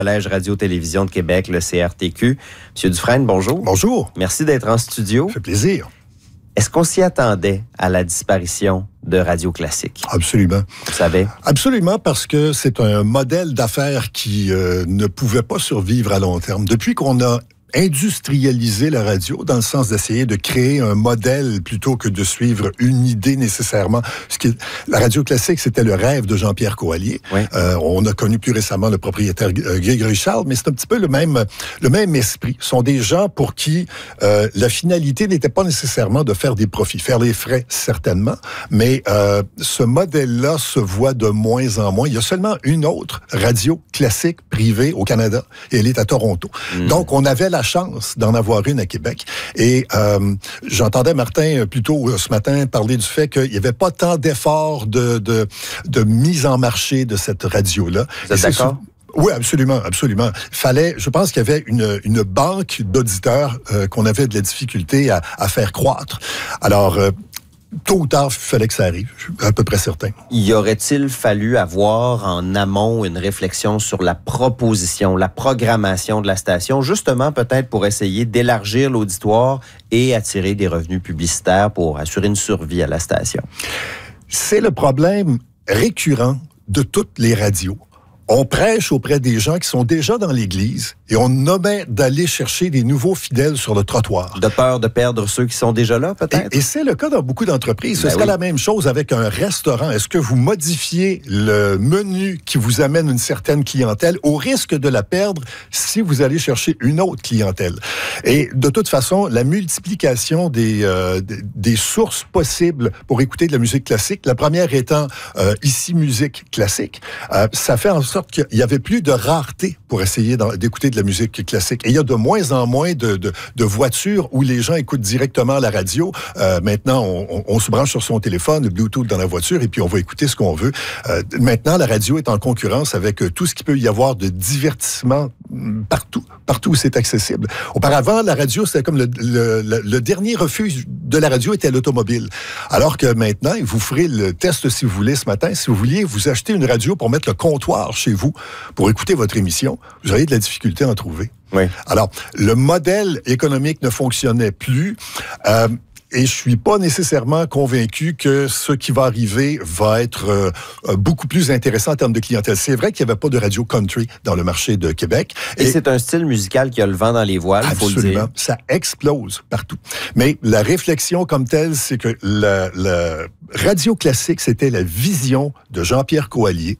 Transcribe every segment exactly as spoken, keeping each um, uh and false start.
Collège Radio-Télévision de Québec, le C R T Q. Monsieur Dufresne, bonjour. Bonjour. Merci d'être en studio. Ça fait plaisir. Est-ce qu'on s'y attendait à la disparition de Radio Classique? Absolument. Vous savez? Absolument, parce que c'est un modèle d'affaires qui euh, ne pouvait pas survivre à long terme. Depuis qu'on a industrialiser la radio dans le sens d'essayer de créer un modèle plutôt que de suivre une idée nécessairement. Ce qui est, la radio classique, c'était le rêve de Jean-Pierre Coallier. Oui. Euh, on a connu plus récemment le propriétaire euh, Grégory Charles, mais c'est un petit peu le même, le même esprit. Ce sont des gens pour qui euh, la finalité n'était pas nécessairement de faire des profits, faire les frais certainement, mais euh, ce modèle-là se voit de moins en moins. Il y a seulement une autre radio classique privée au Canada et elle est à Toronto. Mmh. Donc, on avait la chance d'en avoir une à Québec. Et euh, j'entendais Martin plus tôt ce matin parler du fait qu'il n'y avait pas tant d'efforts de, de, de mise en marché de cette radio-là. Vous êtes d'accord? Oui, absolument, absolument. Fallait, je pense qu'il y avait une, une banque d'auditeurs euh, qu'on avait de la difficulté à, à faire croître. Alors, euh, tôt ou tard, il fallait que ça arrive, je suis à peu près certain. Y aurait-il fallu avoir en amont une réflexion sur la proposition, la programmation de la station, justement peut-être pour essayer d'élargir l'auditoire et attirer des revenus publicitaires pour assurer une survie à la station? C'est le problème récurrent de toutes les radios. On prêche auprès des gens qui sont déjà dans l'Église et on omet d'aller chercher des nouveaux fidèles sur le trottoir. De peur de perdre ceux qui sont déjà là, peut-être? Et, et c'est le cas dans beaucoup d'entreprises. Ben Ce serait oui. la même chose avec un restaurant. Est-ce que vous modifiez le menu qui vous amène une certaine clientèle au risque de la perdre si vous allez chercher une autre clientèle? Et de toute façon, la multiplication des, euh, des sources possibles pour écouter de la musique classique, la première étant euh, ici musique classique, euh, ça fait en sorte qu'il y avait plus de rareté pour essayer d'écouter de la musique classique. Et il y a de moins en moins de, de, de voitures où les gens écoutent directement la radio. Euh, maintenant, on, on, on se branche sur son téléphone, le Bluetooth dans la voiture, et puis on va écouter ce qu'on veut. Euh, maintenant, la radio est en concurrence avec tout ce qu'il peut y avoir de divertissement partout, partout où c'est accessible. Auparavant, la radio, c'était comme le, le, le, le dernier refuge de la radio était l'automobile. Alors que maintenant, vous ferez le test si vous voulez ce matin. Si vous vouliez vous acheter une radio pour mettre le comptoir chez vous, pour écouter votre émission, vous auriez de la difficulté à en trouver. Oui. Alors, le modèle économique ne fonctionnait plus. Euh, Et je suis pas nécessairement convaincu que ce qui va arriver va être euh, beaucoup plus intéressant en termes de clientèle. C'est vrai qu'il n'y avait pas de radio country dans le marché de Québec. Et, et c'est un style musical qui a le vent dans les voiles, il faut le dire. Absolument. Ça explose partout. Mais la réflexion comme telle, c'est que la, la radio classique, c'était la vision de Jean-Pierre Coallier.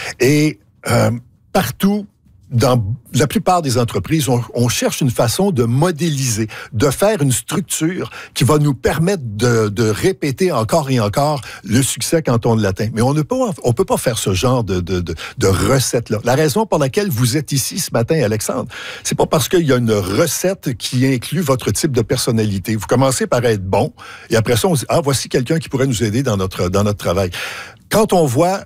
Et euh, partout, dans la plupart des entreprises, on, on cherche une façon de modéliser, de faire une structure qui va nous permettre de, de répéter encore et encore le succès quand on l'atteint. Mais on ne peut, on peut pas faire ce genre de, de, de, de recette-là. La raison pour laquelle vous êtes ici ce matin, Alexandre, c'est pas parce qu'il y a une recette qui inclut votre type de personnalité. Vous commencez par être bon, et après ça, on dit, ah, voici quelqu'un qui pourrait nous aider dans notre, dans notre travail. Quand on voit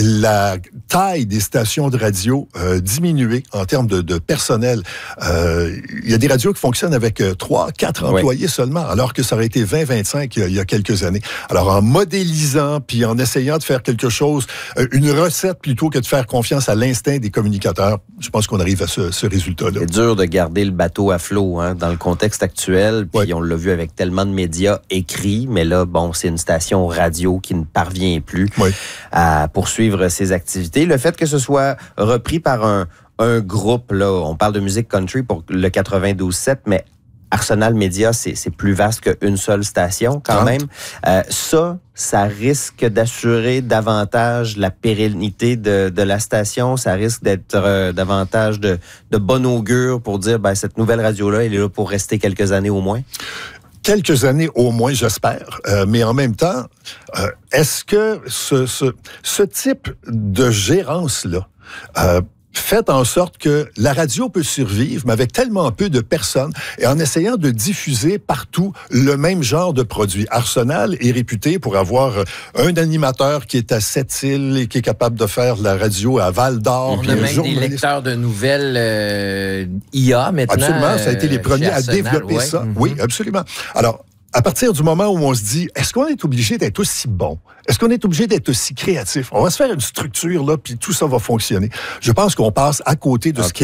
la taille des stations de radio euh, diminuer en termes de, de personnel. Euh, il y a des radios qui fonctionnent avec trois, quatre employés oui. seulement, alors que ça aurait été vingt, vingt-cinq il y a, il y a quelques années. Alors, en modélisant, puis en essayant de faire quelque chose, euh, une recette plutôt que de faire confiance à l'instinct des communicateurs, je pense qu'on arrive à ce, ce résultat-là. C'est dur de garder le bateau à flot hein, dans le contexte actuel, puis oui. on l'a vu avec tellement de médias écrits, mais là, bon, c'est une station radio qui ne parvient plus oui. à poursuivre suivre ses activités. Le fait que ce soit repris par un, un groupe, là, on parle de musique country pour le quatre-vingt-douze sept, mais Arsenal Média, c'est, c'est plus vaste qu'une seule station quand trente même. Euh, ça, ça risque d'assurer davantage la pérennité de, de la station. Ça risque d'être euh, davantage de, de bon augure pour dire, ben, cette nouvelle radio-là, elle est là pour rester quelques années au moins. Quelques années au moins, j'espère. Euh, mais en même temps, euh, est-ce que ce, ce, ce type de gérance-là euh, fait en sorte que la radio peut survivre, mais avec tellement peu de personnes et en essayant de diffuser partout le même genre de produit? Arsenal est réputé pour avoir un animateur qui est à Sept-Îles et qui est capable de faire la radio à Val-d'Or. On a même des lecteurs de nouvelles euh, I A maintenant. Absolument, ça a été les premiers à Arsenal, développer ouais. ça. Mm-hmm. Oui, absolument. Alors, à partir du moment où on se dit, est-ce qu'on est obligé d'être aussi bon? Est-ce qu'on est obligé d'être aussi créatif? On va se faire une structure, là, puis tout ça va fonctionner. Je pense qu'on passe à côté de okay. ce qui est